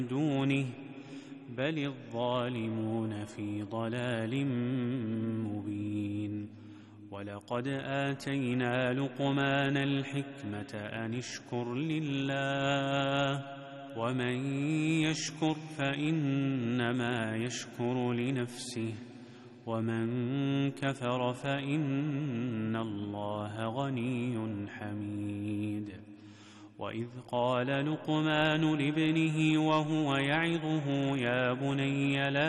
دونه بل الظالمون في ضلال مبين. ولقد آتينا لقمان الحكمة أن اشكر لله ومن يشكر فإنما يشكر لنفسه ومن كفر فإن الله غني حميد. وإذ قال لقمان لابنه وهو يعظه يا بني لا